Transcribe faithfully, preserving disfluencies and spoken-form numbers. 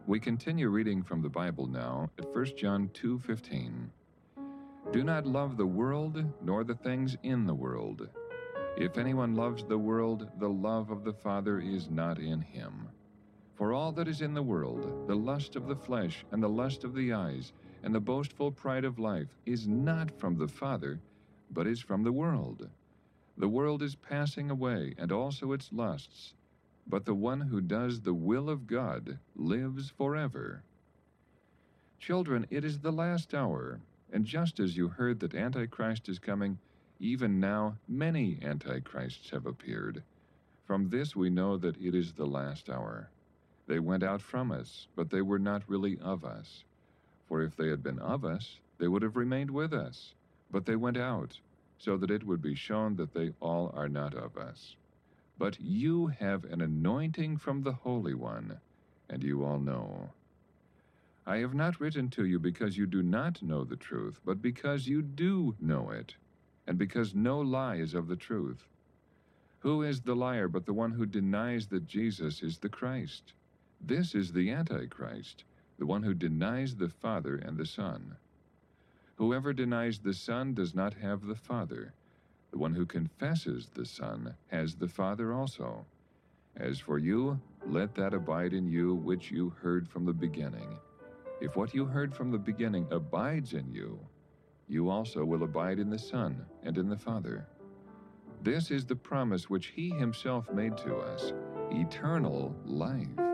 We continue reading from the Bible now at First John two fifteen. Do not love the world, nor the things in the world. If anyone loves the world, the love of the Father is not in him. For all that is in the world, the lust of the flesh, and the lust of the eyes, and the boastful pride of life, is not from the Father, but is from the world. The world is passing away, and also its lusts, but the one who does the will of God lives forever. Children, it is the last hour, and just as you heard that Antichrist is coming, even now many Antichrists have appeared. From this we know that it is the last hour. They went out from us, but they were not really of us. For if they had been of us, they would have remained with us. But they went out, so that it would be shown that they all are not of us. But you have an anointing from the Holy One, and you all know. I have not written to you because you do not know the truth, but because you do know it, and because no lie is of the truth. Who is the liar but the one who denies that Jesus is the Christ? This is the Antichrist, the one who denies the Father and the Son. Whoever denies the Son does not have the Father. The one who confesses the Son has the Father also. As for you, let that abide in you which you heard from the beginning. If what you heard from the beginning abides in you, you also will abide in the Son and in the Father. This is the promise which He Himself made to us, eternal life.